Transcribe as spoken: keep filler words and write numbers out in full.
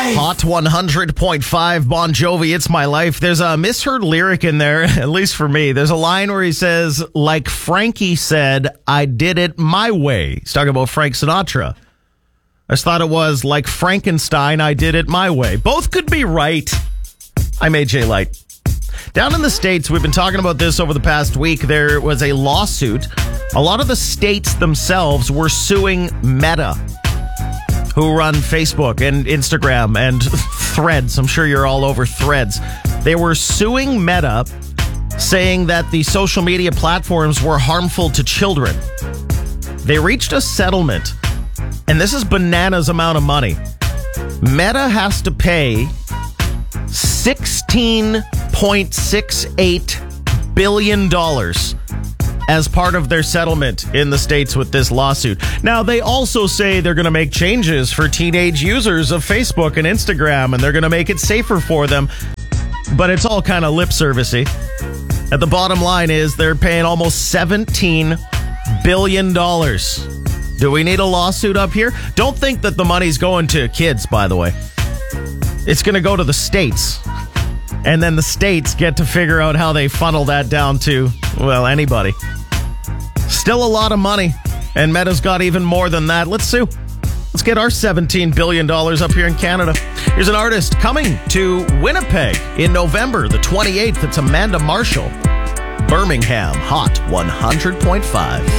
Hot one hundred point five Bon Jovi, It's My Life. There's a misheard lyric in there, at least for me. There's a line where he says, like Frankie said, I did it my way. He's talking about Frank Sinatra. I just thought it was like Frankenstein, I did it my way. Both could be right. I'm A J Light. Down in the States, we've been talking about this over the past week. There was a lawsuit. A lot of the states themselves were suing Meta, who run Facebook and Instagram and Threads. I'm sure you're all over Threads. They were suing Meta, saying that the social media platforms were harmful to children. They reached a settlement, and this is bananas amount of money. Meta has to pay sixteen point six eight billion dollars as part of their settlement in the States with this lawsuit. Now, they also say they're going to make changes for teenage users of Facebook and Instagram, and they're going to make it safer for them. But it's all kind of lip servicey. At the bottom line is they're paying almost seventeen billion dollars. Do we need a lawsuit up here? Don't think that the money's going to kids, by the way. It's going to go to the states. And then the states get to figure out how they funnel that down to, well, anybody. Still a lot of money. And Meta's got even more than that. Let's sue. Let's get our seventeen billion dollars up here in Canada. Here's an artist coming to Winnipeg in November the twenty-eighth. It's Amanda Marshall. Birmingham Hot one hundred point five.